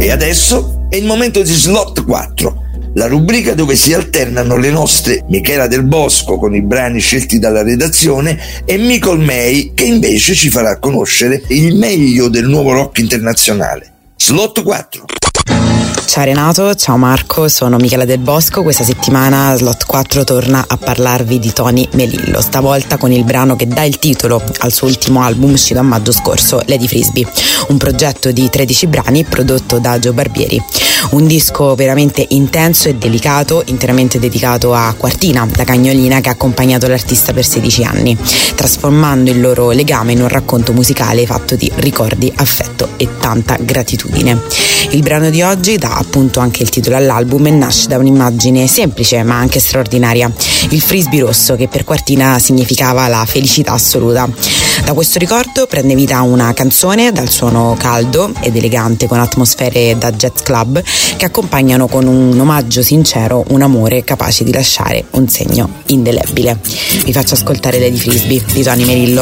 E adesso è il momento di Slot 4, la rubrica dove si alternano le nostre Michela Del Bosco con i brani scelti dalla redazione e Nicole May, che invece ci farà conoscere il meglio del nuovo rock internazionale. Slot 4. Ciao Renato, ciao Marco, sono Michela Del Bosco. Questa settimana Slot 4 torna a parlarvi di Tony Melillo, stavolta con il brano che dà il titolo al suo ultimo album uscito a maggio scorso, Lady Frisbee, un progetto di 13 brani prodotto da Joe Barbieri. Un disco veramente intenso e delicato, interamente dedicato a Quartina, la cagnolina che ha accompagnato l'artista per 16 anni, trasformando il loro legame in un racconto musicale fatto di ricordi, affetto e tanta gratitudine. Il brano di oggi dà appunto anche il titolo all'album e nasce da un'immagine semplice ma anche straordinaria, il frisbee rosso, che per Quartina significava la felicità assoluta. Da questo ricordo prende vita una canzone dal suono caldo ed elegante, con atmosfere da jazz club che accompagnano con un omaggio sincero un amore capace di lasciare un segno indelebile. Vi faccio ascoltare Lady Frisbee di Tony Melillo.